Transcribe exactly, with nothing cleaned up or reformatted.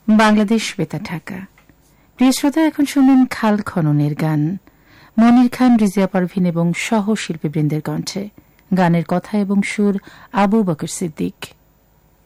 বাংলাদেশ বেতার ঢাকা। প্রিয় শ্রোতা, এখন শুনুন খাল খননের গান। মনির খান, রিজিয়া পারভিন এবং সহ শিল্পীবৃন্দের কণ্ঠে। গানের কথা এবং সুর আবু বকর সিদ্দিক।